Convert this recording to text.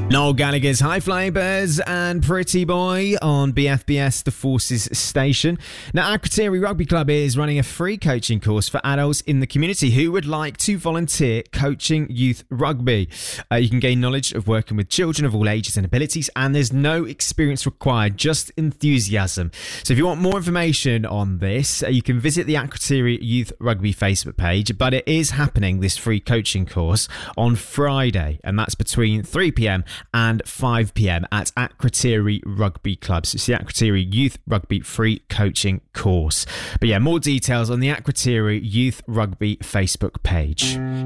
Noel Gallagher's High Flying Birds and Pretty Boy on BFBS, the Forces station. Now, Akrotiri Rugby Club is running a free coaching course for adults in the community who would like to volunteer coaching youth rugby. You can gain knowledge of working with children of all ages and abilities, and there's no experience required, just enthusiasm. So if you want more information on this, you can visit the Akrotiri Youth Rugby Facebook page, but it is happening, this free coaching course, on Friday, and that's between 3 p.m. and 5 p.m. at Akrotiri Rugby Club. So it's the Akrotiri Youth Rugby free coaching course. But yeah, more details on the Akrotiri Youth Rugby Facebook page.